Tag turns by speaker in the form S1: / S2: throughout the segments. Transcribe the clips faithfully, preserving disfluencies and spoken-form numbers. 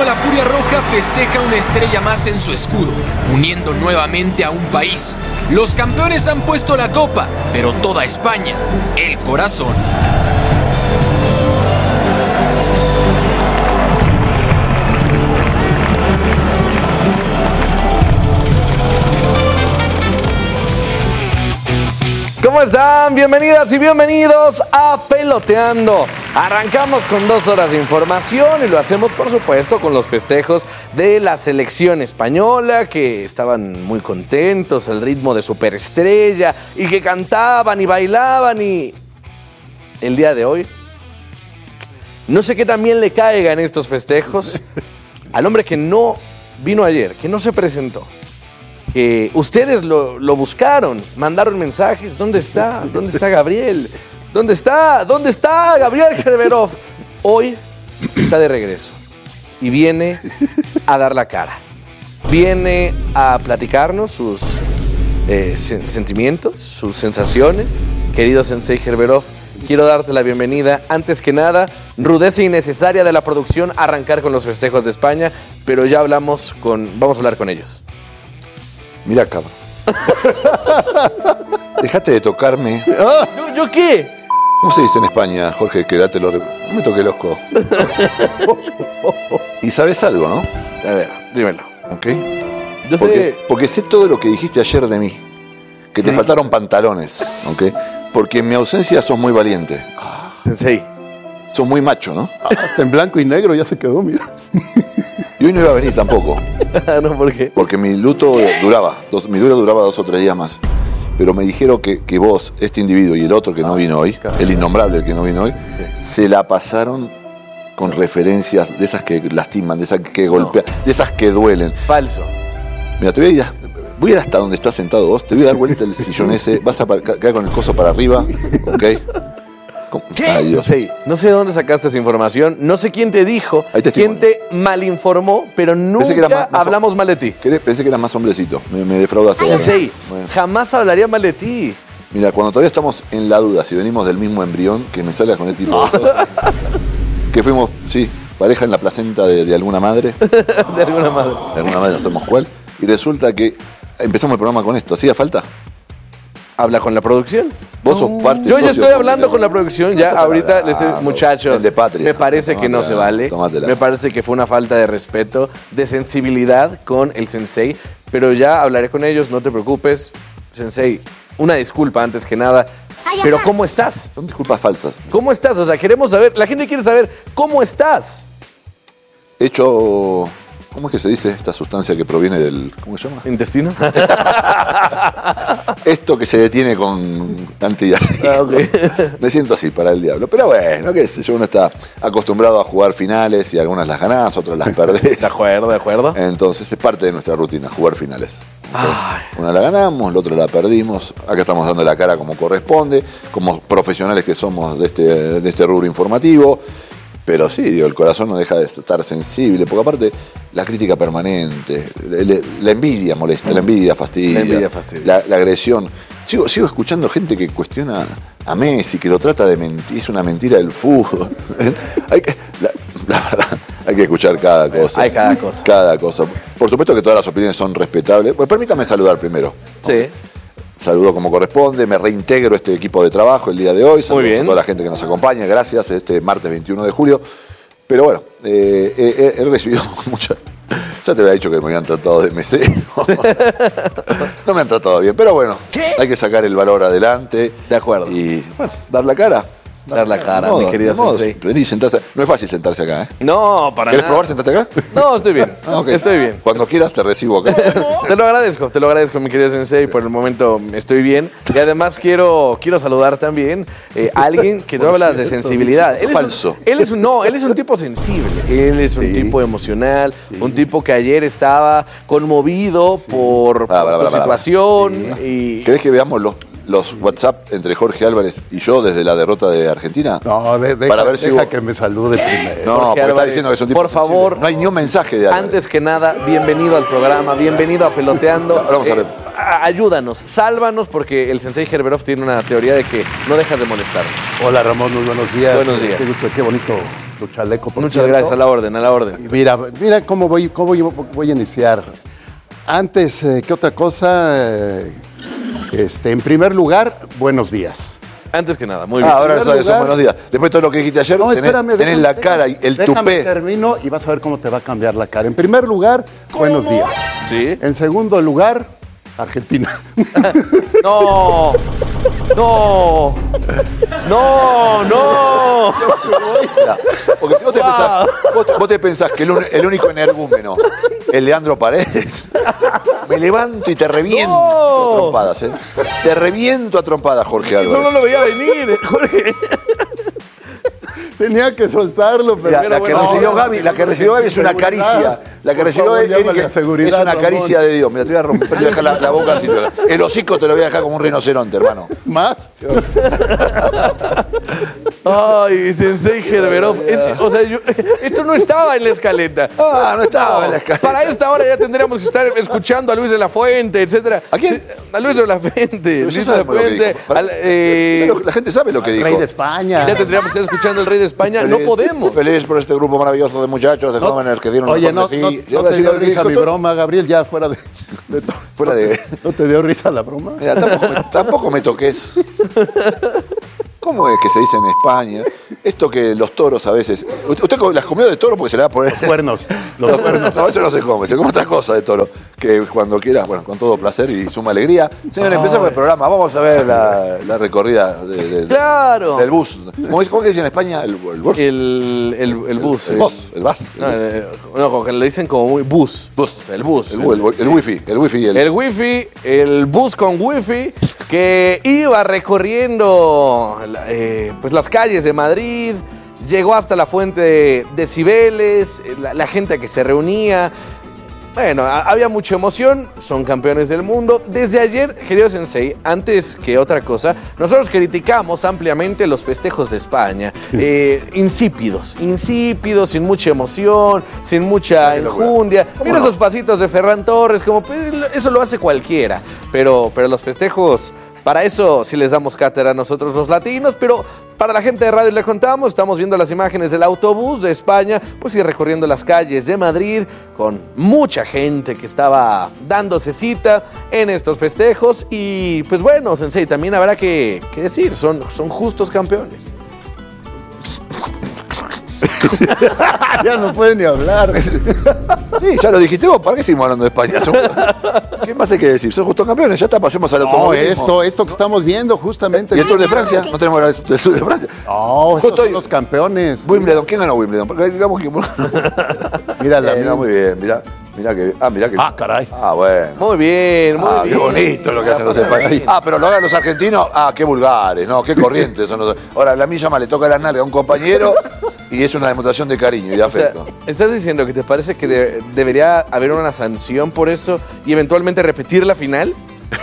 S1: mexicano, la Furia Roja festeja una estrella más en su escudo, uniendo nuevamente a un país. Los campeones han puesto la copa, pero toda España, el corazón.
S2: ¿Cómo están? Bienvenidas y bienvenidos a Peloteando. Arrancamos con dos horas de información y lo hacemos, por supuesto, con los festejos de la selección española, que estaban muy contentos, el ritmo de superestrella, y que cantaban y bailaban. Y el día de hoy, no sé qué también le caiga en estos festejos al hombre que no vino ayer, que no se presentó. Que ustedes lo, lo buscaron, mandaron mensajes. ¿Dónde está? ¿Dónde está Gabriel? ¿Dónde está? ¿Dónde está Gabriel Gerberov? Hoy está de regreso y viene a dar la cara. Viene a platicarnos sus eh, sen- sentimientos, sus sensaciones. Querido Sensei Gerberov, quiero darte la bienvenida. Antes que nada, rudeza innecesaria de la producción arrancar con los festejos de España, pero ya hablamos con... Vamos a hablar con ellos.
S3: Mira, cabrón. Dejate de tocarme.
S2: ¿Yo, ¿Yo qué?
S3: ¿Cómo se dice en España, Jorge? Que date los... No me toque los codos. Y sabes algo, ¿no?
S2: A ver, dímelo.
S3: ¿Ok?
S2: Yo
S3: porque,
S2: sé...
S3: porque sé todo lo que dijiste ayer de mí. Que te faltaron pantalones, ¿ok? Porque en mi ausencia sos muy valiente.
S2: Sensei.
S3: Sos muy macho, ¿no?
S4: Hasta en blanco y negro ya se quedó, mira.
S3: Y hoy no iba a venir tampoco.
S2: No, ¿por qué?
S3: Porque mi luto duraba, dos, mi duelo duraba dos o tres días más. Pero me dijeron que, que vos, este individuo y el otro que no vino hoy, el innombrable el que no vino hoy,
S2: Sí.
S3: se la pasaron con referencias de esas que lastiman, de esas que golpean, de esas que duelen.
S2: Falso.
S3: Mira, te voy a ir, a- voy a ir hasta donde estás sentado vos, te voy a dar vuelta el sillón ese, vas a pa- caer con el coso para arriba, ¿ok? ¿Cómo? Ay, Dios.
S2: Sensei, no sé de dónde sacaste esa información, no sé quién te dijo,
S3: Ahí te estoy
S2: quién te malinformó, pero
S3: Pensé que era
S2: nunca
S3: más- más-
S2: hablamos mal de ti.
S3: Quedé- Pensé que eras más hombrecito, me, me defraudaste.
S2: Sensei,
S3: Bueno.
S2: jamás hablaría mal de ti.
S3: Mira, cuando todavía estamos en la duda si venimos del mismo embrión, que me salgas con el tipo de cosas. Que fuimos, sí, pareja en la placenta de, de alguna madre,
S2: De alguna manera.
S3: de alguna madre, no sabemos cuál, y resulta que empezamos el programa con esto. ¿Hacía falta?
S2: Habla con la producción.
S3: Vos sos parte
S2: Yo ya
S3: socio
S2: estoy hablando
S3: fundador.
S2: con la producción, ya
S3: Estás
S2: ahorita le estoy...
S3: hablando.
S2: Muchachos,
S3: El de Patria.
S2: me parece que no
S3: Tómatela,
S2: se vale.
S3: tómatela.
S2: Me parece que fue una falta de respeto, de sensibilidad con el Sensei, pero ya hablaré con ellos, no te preocupes. Sensei, una disculpa antes que nada, pero ¿cómo estás?
S3: Son disculpas falsas.
S2: ¿Cómo estás? O sea, queremos saber, la gente quiere saber cómo estás.
S3: He hecho, ¿cómo es que se dice esta sustancia que proviene del, ¿cómo se llama?
S2: ¿Intestino?
S3: Esto que se detiene con antidiarrea.
S2: Ah, ok.
S3: Me siento así para el diablo. Pero bueno, qué sé yo, uno está acostumbrado a jugar finales y algunas las ganás, otras las perdés.
S2: De acuerdo, de acuerdo.
S3: Entonces es parte de nuestra rutina, jugar finales.
S2: Ay.
S3: Una la ganamos, la otra la perdimos. Acá estamos dando la cara como corresponde, como profesionales que somos de este, de este rubro informativo. Pero sí, digo, el corazón no deja de estar sensible, porque aparte la crítica permanente, le- le- la envidia molesta, la envidia fastidia.
S2: La envidia fastidia.
S3: La, la agresión. Sigo, sigo escuchando gente que cuestiona a Messi, que lo trata de mentir, es una mentira del fútbol. Hay que, la, la verdad, hay que escuchar cada cosa.
S2: Hay cada cosa.
S3: Cada cosa. Por supuesto que todas las opiniones son respetables. Pues permítame saludar primero.
S2: Sí.
S3: Saludo como corresponde, me reintegro a este equipo de trabajo el día de hoy. Saludos
S2: Muy bien.
S3: a toda la gente que nos acompaña, gracias, este martes veintiuno de julio. Pero bueno, eh, eh, he recibido mucha... Ya te había dicho que me habían tratado de mesero. No me han tratado bien, pero bueno, hay que sacar el valor adelante.
S2: De acuerdo.
S3: Y bueno, dar la cara.
S2: Dar la cara,
S3: Ni
S2: mi
S3: modo,
S2: querido
S3: ni modo.
S2: Sensei.
S3: Vení, sentarse. No es fácil sentarse acá, ¿eh?
S2: No, para
S3: ¿Querés
S2: nada.
S3: probar sentarte acá?
S2: No, estoy bien.
S3: Ah, ok.
S2: Estoy bien.
S3: Cuando quieras te recibo acá.
S2: Te lo agradezco, te lo agradezco, mi querido Sensei. Por el momento estoy bien. Y además quiero, quiero saludar también eh, a alguien que tú hablas de sensibilidad. Él es
S3: Falso.
S2: Un, él es un, no, él es un tipo sensible. Él es un
S4: Sí.
S2: tipo emocional. Un tipo que ayer estaba conmovido por,
S3: Pará,
S2: por
S3: pará,
S2: tu
S3: pará, pará.
S2: situación. Y
S3: ¿Querés que veamos los, los WhatsApp entre Jorge Álvarez y yo desde la derrota de Argentina?
S4: No, de- deja,
S3: Para ver si
S4: deja
S3: vos-
S4: que me salude primero.
S3: No,
S2: Jorge
S3: porque está
S2: Álvarez,
S3: diciendo que es un tipo
S2: por
S3: sensible.
S2: favor,
S3: No hay ni un mensaje de Álvarez.
S2: antes que nada, bienvenido al programa, bienvenido a Peloteando.
S3: Ahora vamos a ver.
S2: a- ayúdanos, sálvanos, porque el Sensei Gerberov tiene una teoría de que no dejas de molestar.
S4: Hola Ramón, muy buenos días.
S2: Buenos días.
S4: Qué gusto, qué bonito tu chaleco. Por
S2: Muchas
S4: cierto.
S2: gracias, a la orden, a la orden.
S4: Y Mira, mira cómo voy, cómo voy, voy a iniciar. Antes, eh, ¿qué otra cosa? Eh, este, en primer lugar, buenos días.
S2: Antes que nada, muy bien.
S3: Ah, ahora
S4: primer
S3: sabes, son
S4: lugar-
S3: buenos días. Después de todo lo que dijiste ayer,
S4: No,
S3: tenés,
S4: espérame.
S3: tenés
S4: déjame,
S3: la
S4: déjame,
S3: cara y el
S4: déjame
S3: tupé.
S4: termino y vas a ver cómo te va a cambiar la cara. En primer lugar, buenos días.
S2: Sí.
S4: En segundo lugar, Argentina.
S2: No, no, no, no.
S3: Mira, porque si vos te, pensás, vos, te- vos te pensás que el, un- el único energúmeno es Leandro Paredes, me levanto y te reviento
S2: No.
S3: a trompadas, ¿eh? Te reviento a trompadas, Jorge
S2: Eso no
S3: Álvarez.
S2: lo veía venir, Jorge.
S4: Tenía que soltarlo, pero...
S3: Mira, la que
S2: bueno,
S3: recibió
S2: ahora,
S3: Gaby, la que recibió Gaby es una
S4: Seguridad.
S3: caricia. La que
S4: Por
S3: recibió
S4: favor, llámale
S3: Erika
S4: a seguridad,
S3: es una
S4: Ramón.
S3: caricia de Dios. Mira, te voy a romper, te voy a dejar la, la boca así. El hocico te lo voy a dejar como un rinoceronte, hermano.
S4: ¿Más?
S2: Ay, Sensei Gerberov. Es- o sea, yo- esto no estaba en la escaleta.
S3: Ah, no estaba en la escaleta.
S2: Para esta hora ya tendríamos que estar escuchando a Luis de la Fuente, etcétera.
S3: ¿A quién?
S2: Sí, a Luis de la Fuente. Luis
S3: sí
S2: de la
S3: sabemos lo que
S2: Fuente.
S3: dijo.
S2: al- eh,
S3: La gente sabe lo que dijo.
S4: Rey de España.
S2: ya tendríamos que estar escuchando al Rey de España. No
S3: Feliz-
S2: podemos.
S3: Feliz por este grupo maravilloso de muchachos, de
S4: No,
S3: jóvenes que dieron
S4: Oye,
S3: lo
S4: no,
S3: mejor
S4: no,
S3: de sí.
S4: no
S3: Yo voy a
S4: te
S3: decir
S4: dio
S3: lo que
S4: risa
S3: dijo
S4: mi
S3: todo.
S4: broma, Gabriel, ya fuera de... de to-
S3: Fuera de...
S4: ¿No te dio risa la broma?
S3: Mira, tampoco, me, tampoco me toques. ¿Cómo es que se dice en España? Esto que los toros a veces... ¿Usted, usted las comió de toro porque se le va a poner...
S4: Cuernos, los cuernos.
S3: No, eso no se come, se come otra cosa de toro. Que cuando quieras, bueno, con todo placer y suma alegría. Señor, empezamos el programa. Vamos a ver la, la recorrida de- de-
S2: Claro.
S3: del bus. ¿Cómo, es, ¿Cómo que dice en España? El, el bus.
S2: El, el, el bus.
S3: El
S2: eh.
S3: bus, el bus.
S2: No, eh, no, como que le dicen como muy bus.
S3: Bus.
S2: O sea, el bus.
S3: El, el, el,
S2: sí.
S3: el wifi, el wifi. El,
S2: El wifi, el bus con wifi que iba recorriendo eh, pues las calles de Madrid, llegó hasta la fuente de, de Cibeles, la, la gente que se reunía. Bueno, a- había mucha emoción, son campeones del mundo. Desde ayer, querido Sensei, antes que otra cosa, nosotros criticamos ampliamente los festejos de España. Eh, insípidos, insípidos, sin mucha emoción, sin mucha
S3: Qué locura.
S2: enjundia.
S3: ¿Cómo
S2: Mira
S3: no?
S2: esos pasitos de Ferran Torres, como pues, eso lo hace cualquiera. Pero, pero los festejos, para eso sí les damos cátedra a nosotros los latinos, pero para la gente de radio le contamos, estamos viendo las imágenes del autobús de España, pues ir recorriendo las calles de Madrid con mucha gente que estaba dándose cita en estos festejos y pues bueno, Sensei, también habrá que, que decir, son, son justos campeones.
S4: Ya no puede ni hablar.
S3: Sí, ya lo dijiste vos, ¿para qué seguimos hablando de España? Son- ¿Qué más hay que decir? Son justos campeones, ya está, pasemos al
S4: No,
S3: automovilismo.
S4: esto, esto que estamos viendo justamente...
S3: ¿Y el Tour de Francia? ¿No tenemos que hablar del Tour de Francia?
S4: No, estos
S3: Justo
S4: son
S3: hoy-
S4: los campeones.
S3: Wimbledon, ¿quién ganó Wimbledon? Porque digamos que...
S4: Mira la
S3: Eh, mira, muy bien, mira, mira que... Ah, mira que...
S4: Ah, caray.
S3: Ah, bueno.
S2: Muy bien, muy
S3: Ah,
S2: bien.
S3: qué bonito lo que hacen los
S2: La pasan
S3: españoles.
S2: bien.
S3: Ah, pero lo hagan los argentinos, ah, qué vulgares, no, qué corrientes son los. Ahora, la milla más le toca la nalga a un compañero y es una demostración de cariño y de
S2: O sea,
S3: afecto.
S2: ¿estás diciendo que te parece que de- debería haber una sanción por eso y eventualmente repetir la final?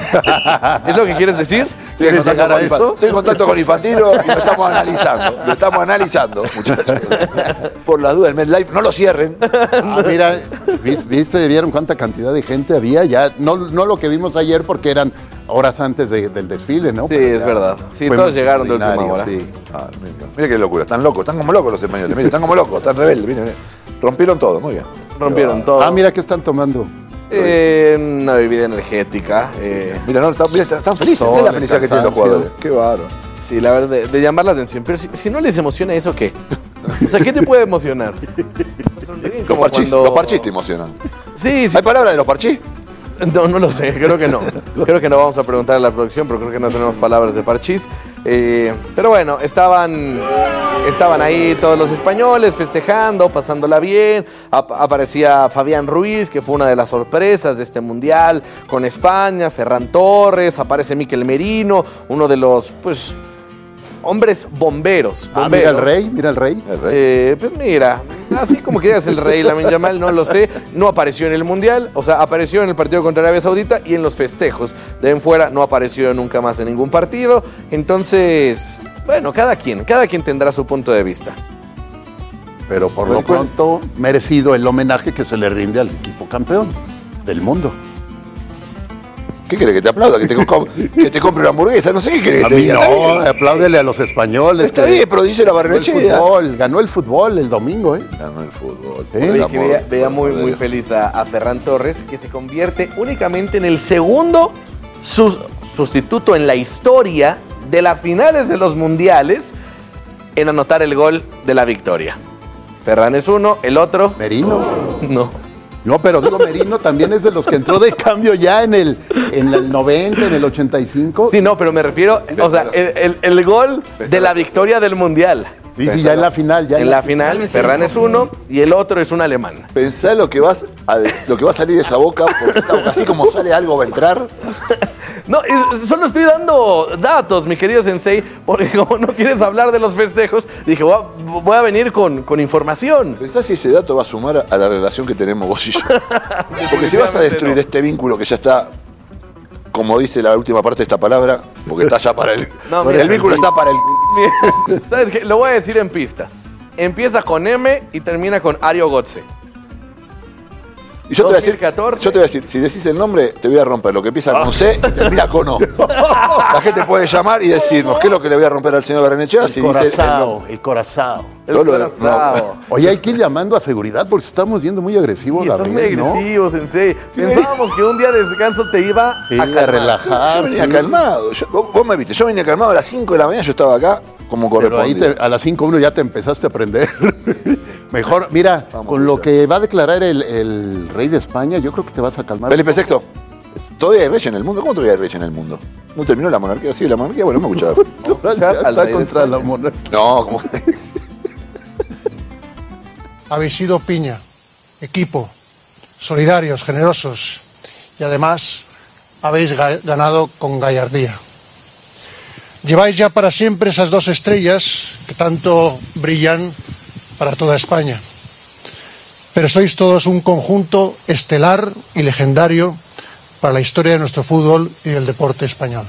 S2: ¿Es lo que quieres decir?
S3: Estoy en
S4: ¿Quieres
S3: contacto
S4: llegar a
S3: con Infa-
S4: eso?
S3: Estoy en contacto con Infantino y lo estamos analizando. Lo estamos analizando, muchachos. Por las dudas, el MedLife, no lo cierren.
S4: Ah, mira, ¿vis- ¿viste? ¿Vieron cuánta cantidad de gente había? Ya, no, no lo que vimos ayer porque eran horas antes de- del desfile, ¿no?
S2: Sí,
S4: Pero
S2: es
S4: ya
S2: verdad. Sí,
S4: fue
S2: todos llegaron de última
S4: extraordinario,
S2: hora.
S4: sí.
S3: Ah, mira, mira qué locura, están locos, están como locos los españoles, mira, están como locos, están rebeldes, miren, miren. Rompieron todo, muy bien.
S2: Rompieron todo.
S4: Ah, mira qué están tomando.
S2: Eh, una bebida energética. eh,
S3: Mira, no, están, mira, están- están felices,
S4: Sol,
S3: mira la felicidad que tienen los
S4: cansancio.
S3: jugadores. Qué bárbaro.
S2: sí, la verdad, de, de llamar la atención. Pero si, si no les emociona eso, ¿qué? O sea, ¿qué te puede emocionar? Sonríen
S3: Los
S2: como
S3: parchís,
S2: cuando-
S3: los parchís te emocionan.
S2: Sí, sí.
S3: ¿Hay palabras de los parchís?
S2: No, no lo sé, creo que no. Creo que no vamos a preguntar a la producción, pero creo que no tenemos palabras de parchís. Eh, pero bueno, estaban, estaban ahí todos los españoles festejando, pasándola bien. Ap- aparecía Fabián Ruiz, que fue una de las sorpresas de este mundial con España. Ferran Torres, aparece Miquel Merino, uno de los, pues, hombres bomberos.
S4: Ah,
S2: bomberos.
S4: mira el rey, mira el rey.
S3: El rey.
S2: Eh, pues mira, así como que digas el rey Lamine Yamal, no lo sé. No apareció en el Mundial, o sea, apareció en el partido contra Arabia Saudita y en los festejos. De en fuera no apareció nunca más en ningún partido. Entonces, bueno, cada quien, cada quien tendrá su punto de vista.
S4: Pero por lo pronto, merecido el homenaje que se le rinde al equipo campeón del mundo.
S3: ¿Qué querés? ¿Que te aplauda? ¿Que te, com- que te compre una hamburguesa? No sé qué querés
S4: A
S3: que te
S4: mí
S3: diga.
S4: no,
S3: Está bien.
S4: apláudele a los españoles.
S3: Está
S4: que-
S3: bien, pero dice la
S4: ganó el
S3: Barrenechea.
S4: fútbol, ganó el fútbol el domingo, ¿eh?
S3: Ganó el fútbol.
S4: Sí.
S3: por el
S2: Oye,
S3: amor,
S2: que veía,
S3: por
S2: veía
S3: el
S2: muy,
S3: amor de
S2: muy
S3: Dios.
S2: feliz a, a Ferran Torres, que se convierte únicamente en el segundo sus- sustituto en la historia de las finales de los mundiales en anotar el gol de la victoria. Ferran es uno, el otro
S4: Merino.
S2: no.
S4: No, pero digo, Merino también es de los que entró de cambio ya en el, en el noventa, en el ochenta y cinco.
S2: Sí, no, pero me refiero, o sea, el, el- el gol de la victoria del mundial.
S4: Sí, sí, ya en la final. Ya
S2: En la final, Ferran es uno y el otro es un alemán.
S3: Pensá lo que, vas a, de- lo que va a salir de esa boca, porque esa boca, así como sale algo va a entrar.
S2: No, es- solo estoy dando datos, mi querido Sensei, porque como no quieres hablar de los festejos, dije, voy a, voy a venir con, con información.
S3: Pensá si ese dato va a sumar a la relación que tenemos vos y yo. Porque si vas a destruir
S2: no.
S3: este vínculo que ya está, como dice la última parte de esta palabra, porque está ya para el...
S2: No,
S3: el
S2: mira,
S3: vínculo está para el...
S2: Mira, ¿sabes qué? Lo voy a decir en pistas. Empieza con M y termina con Ario Gotze.
S3: Y yo te, voy a decir,
S2: dos mil catorce.
S3: yo te voy a decir, si decís el nombre, te voy a romper lo que empieza con C y termina con O. La gente puede llamar y decirnos qué es lo que le voy a romper al señor Barrenechea si
S4: El
S3: dice el
S4: corazao,
S3: nombre.
S4: el corazao.
S2: El
S3: Yo lo-
S2: Curazao.
S3: no.
S4: Oye, hay que ir llamando a seguridad porque estamos viendo muy agresivos,
S2: Y estás muy
S4: Gabriel, ¿no?
S2: agresivo, Sensei. Pensábamos que un día de descanso te iba
S4: Sí,
S2: a
S4: a
S2: calmar.
S4: relajar.
S3: Yo venía
S4: sí.
S3: calmado. Yo- vos, vos me viste, yo venía calmado a las cinco de la mañana, yo estaba acá como
S4: Pero ahí
S3: corresponde.
S4: te- a las cinco uno ya te empezaste a aprender. Mejor, mira,
S3: Vamos,
S4: con lo
S3: Lucha.
S4: que va a declarar el, el rey de España, yo creo que te vas a calmar.
S3: Felipe sexto. ¿Todavía hay rey en el mundo? ¿Cómo todavía hay rey en el mundo? ¿No terminó la monarquía? Sí, la monarquía, bueno, no me escuchaba.
S4: Ya
S2: al
S4: está
S2: rey de
S4: contra la
S2: España.
S4: monarquía.
S3: No, como que...
S5: Habéis sido piña, equipo, solidarios, generosos y además habéis ga- ganado con gallardía. Lleváis ya para siempre esas dos estrellas que tanto brillan para toda España. Pero sois todos un conjunto estelar y legendario para la historia de nuestro fútbol y del deporte español.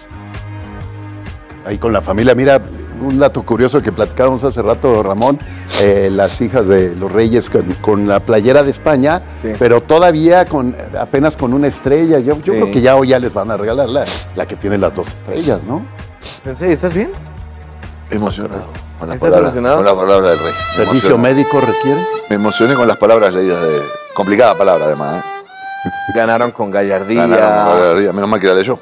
S4: Ahí con la familia, mira, un dato curioso que platicábamos hace rato, Ramón, eh, las hijas de los reyes con, con la playera de España,
S2: Sí.
S4: pero todavía con apenas con una estrella. Yo, yo
S2: Sí.
S4: creo que ya hoy ya les van a regalar la, la que tiene las dos estrellas, ¿no?
S2: Sensei, ¿estás bien?
S3: Emocionado. Con las
S2: ¿Estás
S3: palabras,
S2: emocionado?
S3: con las palabras del rey. Me
S4: ¿Servicio
S3: emocioné.
S4: médico requiere?
S3: Me emocioné con las palabras leídas de... Complicada palabra, además, ¿eh?
S2: Ganaron con gallardía.
S3: Ganaron con gallardía. Menos mal que la leyó.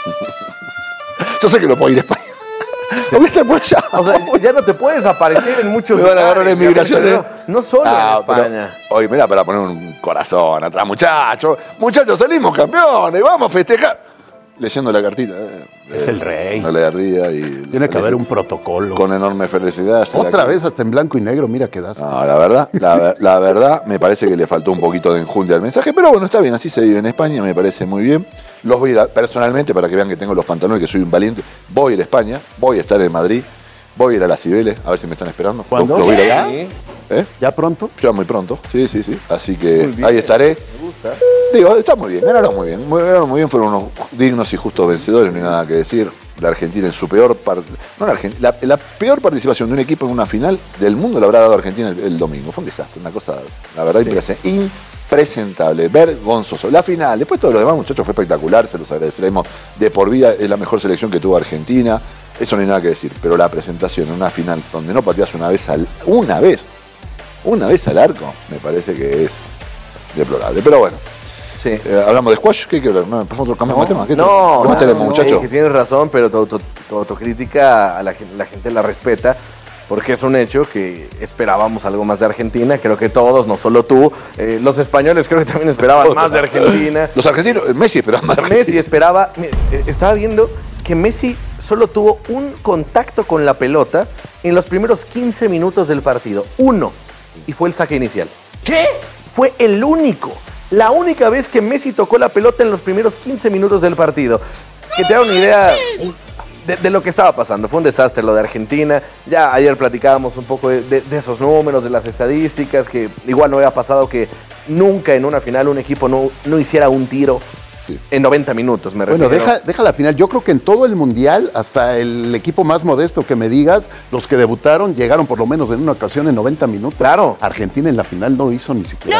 S3: Yo sé que no puedo ir a España. ¿Viste por allá?
S2: O sea, ya no te puedes aparecer en muchos
S3: Me van a agarrar
S2: lugares,
S3: en migración,
S2: pero
S3: ¿eh?
S2: No solo
S3: Ah,
S2: en
S3: pero-
S2: España.
S3: Oye, mira, para poner un corazón atrás, muchachos. Muchachos, salimos campeones, vamos a festejar. Leyendo la cartita. eh,
S4: Es
S3: eh,
S4: el rey.
S3: La gallardía y...
S4: Tiene que haber un protocolo.
S3: Con enorme felicidad. estoy
S4: Otra
S3: aquí.
S4: vez hasta en blanco y negro, mira que das.
S3: No, la verdad, la, ver- la verdad, me parece que le faltó un poquito de enjundia al mensaje, pero bueno, está bien, así se vive en España, me parece muy bien. Los voy a ir a- personalmente, para que vean que tengo los pantalones, que soy un valiente, voy a ir a España, voy a estar en Madrid, voy a ir a las Cibeles, a ver si me están esperando.
S4: ¿Cuándo?
S3: Los voy a ir a-
S2: Sí.
S3: ¿Eh?
S4: ¿Ya pronto?
S3: Ya muy pronto, sí, sí, sí. Así que
S2: Muy bien.
S3: ahí estaré. Digo, está muy bien, ganaron muy bien, muy- ganaron muy bien, fueron unos dignos y justos vencedores, no hay nada que decir. La Argentina en su peor par- no la, Argen- la, la peor participación de un equipo en una final del mundo la habrá dado Argentina el, el domingo. Fue un desastre, una cosa, la verdad, impresen- impresentable, vergonzoso. La final, después todo lo demás, muchachos, fue espectacular, se los agradeceremos de por vida, es la mejor selección que tuvo Argentina, eso no hay nada que decir. Pero la presentación en una final donde no pateas una vez al, una vez, una vez al arco, me parece que es deplorable. Pero bueno.
S2: Sí.
S3: Eh, hablamos de squash, ¿qué hay que hablar? No, pasamos otro cambio de tema. ¿Qué,
S2: No,
S3: ¿Qué más
S2: no,
S3: tenemos,
S2: no,
S3: muchachos?
S2: que tienes razón, pero tu, auto- tu autocrítica a la gente, la gente la respeta, porque es un hecho que esperábamos algo más de Argentina, creo que todos, no solo tú, eh, los españoles creo que también esperaban más de Argentina.
S3: Los argentinos, eh, Messi esperaba más. de
S2: Messi
S3: Argentina.
S2: esperaba, mira, eh, estaba viendo que Messi solo tuvo un contacto con la pelota en los primeros quince minutos del partido, uno, y fue el saque inicial. ¿Qué? Fue el único. La única vez que Messi tocó la pelota en los primeros quince minutos del partido. Que te da una idea de, de lo que estaba pasando. Fue un desastre lo de Argentina. Ya ayer platicábamos un poco de, de- de esos números, de las estadísticas, que igual no había pasado que nunca en una final un equipo no, no hiciera un tiro en noventa minutos, me refiero.
S4: Bueno, deja, deja la final. Yo creo que en todo el mundial, hasta el equipo más modesto que me digas, los que debutaron llegaron por lo menos en una ocasión en noventa minutos.
S2: Claro.
S4: Argentina en la final no hizo ni siquiera eso.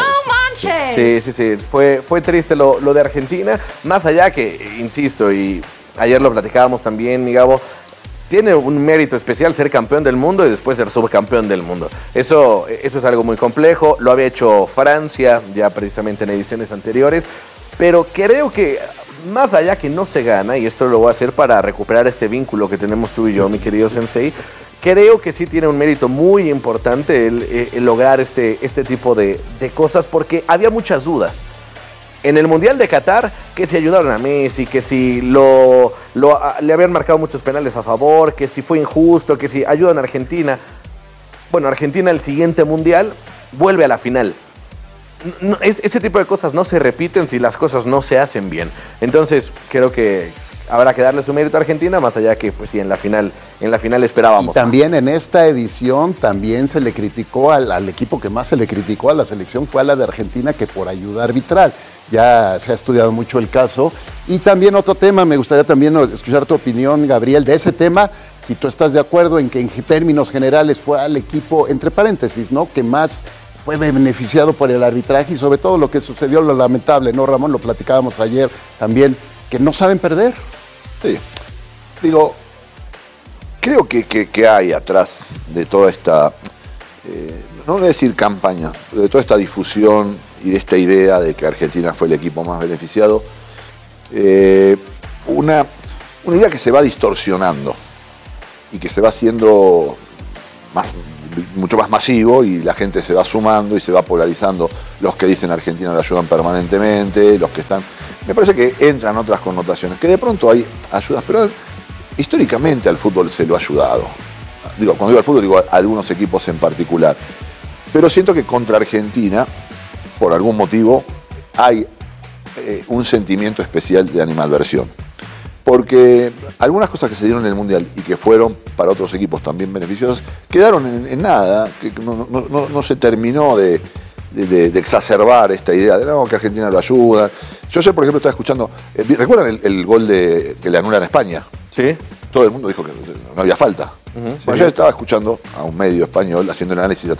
S6: Sánchez.
S2: Sí, sí, sí. Fue, fue triste lo, lo de Argentina. Más allá que, insisto, y ayer lo platicábamos también, mi Gabo, tiene un mérito especial ser campeón del mundo y después ser subcampeón del mundo. Eso, eso es algo muy complejo. Lo había hecho Francia ya precisamente en ediciones anteriores. Pero creo que más allá que no se gana, y esto lo voy a hacer para recuperar este vínculo que tenemos tú y yo, mi querido Sensei, creo que sí tiene un mérito muy importante el, el lograr este, este tipo de, de cosas, porque había muchas dudas. En el Mundial de Qatar, que si ayudaron a Messi, que si lo, lo, le habían marcado muchos penales a favor, que si fue injusto, que si ayudan a Argentina. Bueno, Argentina el siguiente Mundial vuelve a la final. No, es, ese tipo de cosas no se repiten si las cosas no se hacen bien. Entonces, creo que habrá que darle su mérito a Argentina, más allá que, pues sí, en la final, en la final esperábamos.
S4: Y también en esta edición también se le criticó al, al equipo que más se le criticó a la selección fue a la de Argentina, que por ayuda arbitral. Ya se ha estudiado mucho el caso. Y también otro tema, me gustaría también escuchar tu opinión, Gabriel, de ese tema, si tú estás de acuerdo en que en términos generales fue al equipo, entre paréntesis, ¿no?, que más fue beneficiado por el arbitraje y sobre todo lo que sucedió, lo lamentable, ¿no, Ramón? Lo platicábamos ayer también, que no saben perder.
S3: Sí. Digo, creo que, que, que hay atrás de toda esta, eh, no voy a decir campaña, de toda esta difusión y de esta idea de que Argentina fue el equipo más beneficiado, eh, una, una idea que se va distorsionando y que se va haciendo más, mucho más masivo, y la gente se va sumando y se va polarizando. Los que dicen Argentina lo ayudan permanentemente, los que están... Me parece que entran otras connotaciones, que de pronto hay ayudas, pero históricamente al fútbol se lo ha ayudado. Digo, cuando digo al fútbol, digo a algunos equipos en particular. Pero siento que contra Argentina, por algún motivo, hay eh, un sentimiento especial de animadversión. Porque algunas cosas que se dieron en el Mundial y que fueron para otros equipos también beneficiosas, quedaron en, en nada, que no, no, no, no se terminó de, de, de exacerbar esta idea de no, que Argentina lo ayuda. Yo ayer, por ejemplo, estaba escuchando, eh, ¿recuerdan el, el gol de, que le anulan a España?
S2: Sí.
S3: Todo el mundo dijo que no había falta. Uh-huh. Bueno, sí. Yo estaba escuchando a un medio español haciendo el análisis